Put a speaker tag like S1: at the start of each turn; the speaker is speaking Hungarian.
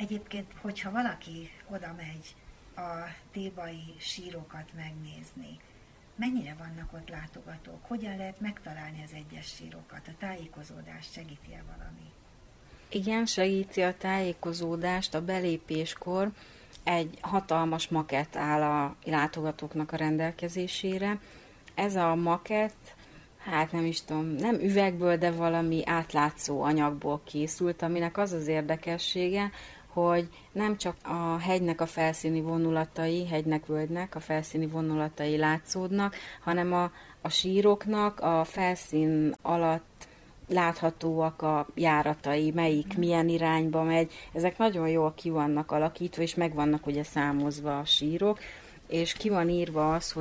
S1: Egyébként, hogyha valaki oda megy a thébai sírokat megnézni, mennyire vannak ott látogatók? Hogyan lehet megtalálni az egyes sírokat? A tájékozódást segíti-e valami?
S2: Igen, segíti a tájékozódást a belépéskor. Egy hatalmas makett áll a látogatóknak a rendelkezésére. Ez a makett, hát nem is tudom, nem üvegből, de valami átlátszó anyagból készült, aminek az az érdekessége, hogy nem csak a hegynek a felszíni vonulatai, hegynek, völgynek a felszíni vonulatai látszódnak, hanem a síroknak a felszín alatt láthatóak a járatai, melyik milyen irányba megy. Ezek nagyon jól ki vannak alakítva, és meg vannak ugye számozva a sírok, és ki van írva az, hogy